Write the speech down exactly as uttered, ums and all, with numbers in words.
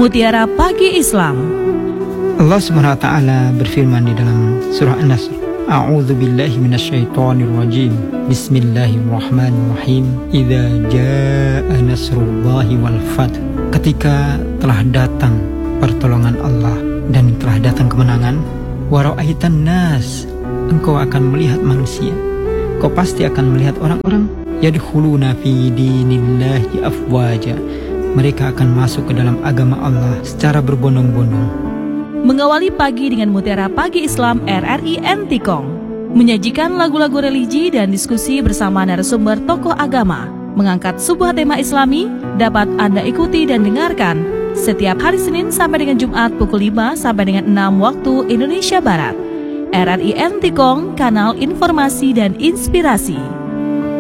Mutiara Pagi Islam. Allah Subhanahu wa taala berfirman di dalam surah An-Nasr, A'udzu billahi minasyaitonir rajim. Bismillahirrahmanirrahim. Idza jaa nasrullahi wal fath. Ketika telah datang pertolongan Allah dan telah datang kemenangan, wa ra'aitan nas, engkau akan melihat manusia. Kau pasti akan melihat orang-orang yadkhuluna fi dinillahi afwaja. Mereka akan masuk ke dalam agama Allah secara berbondong-bondong. Mengawali pagi dengan Mutiara Pagi Islam R R I Entikong, menyajikan lagu-lagu religi dan diskusi bersama narasumber tokoh agama, mengangkat sebuah tema Islami. Dapat Anda ikuti dan dengarkan setiap hari Senin sampai dengan Jumat pukul lima sampai dengan enam waktu Indonesia Barat. R R I Entikong, kanal informasi dan inspirasi.